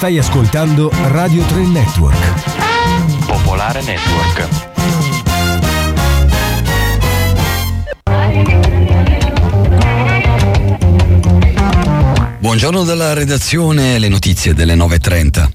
Stai ascoltando Radio 3 Network. Popolare Network. Buongiorno dalla redazione, le notizie delle 9:30.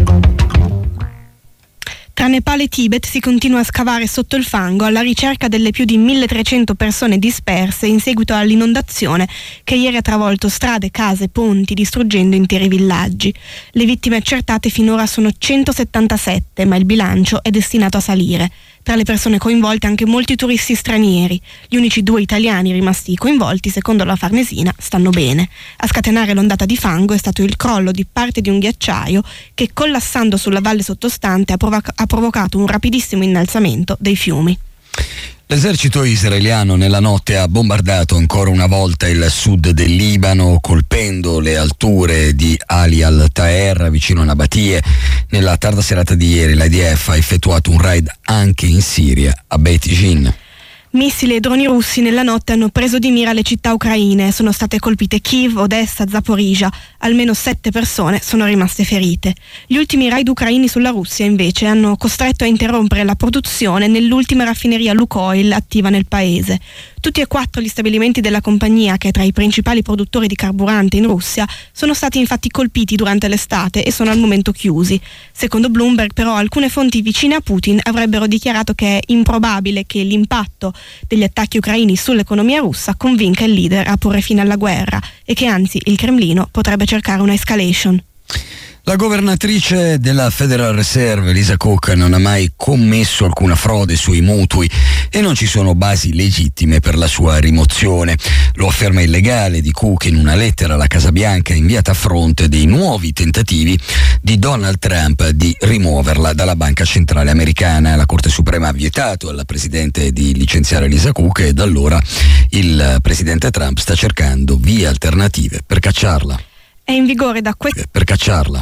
Tra Nepal e Tibet si continua a scavare sotto il fango alla ricerca delle più di 1.300 persone disperse in seguito all'inondazione che ieri ha travolto strade, case, ponti, distruggendo interi villaggi. Le vittime accertate finora sono 177, ma il bilancio è destinato a salire. Tra le persone coinvolte anche molti turisti stranieri. Gli unici 2 italiani rimasti coinvolti, secondo la Farnesina, stanno bene. A scatenare l'ondata di fango è stato il crollo di parte di un ghiacciaio che, collassando sulla valle sottostante, ha provocato un rapidissimo innalzamento dei fiumi. L'esercito israeliano nella notte ha bombardato ancora una volta il sud del Libano, colpendo le alture di Ali al-Taher vicino a Nabatie. Nella tarda serata di ieri l'IDF ha effettuato un raid anche in Siria, a Beit Jin. Missili e droni russi nella notte hanno preso di mira le città ucraine. Sono state colpite Kiev, Odessa, Zaporizhzhia. Almeno 7 persone sono rimaste ferite. Gli ultimi raid ucraini sulla Russia, invece, hanno costretto a interrompere la produzione nell'ultima raffineria Lukoil attiva nel paese. Tutti e 4 gli stabilimenti della compagnia, che è tra i principali produttori di carburante in Russia, sono stati infatti colpiti durante l'estate e sono al momento chiusi. Secondo Bloomberg, però, alcune fonti vicine a Putin avrebbero dichiarato che è improbabile che l'impatto degli attacchi ucraini sull'economia russa convinca il leader a porre fine alla guerra e che anzi il Cremlino potrebbe cercare una escalation. La governatrice della Federal Reserve, Lisa Cook, non ha mai commesso alcuna frode sui mutui e non ci sono basi legittime per la sua rimozione. Lo afferma il legale di Cook in una lettera alla Casa Bianca inviata a fronte dei nuovi tentativi di Donald Trump di rimuoverla dalla Banca Centrale Americana. La Corte Suprema ha vietato al presidente di licenziare Lisa Cook e da allora il presidente Trump sta cercando vie alternative per cacciarla. È in vigore da per cacciarla.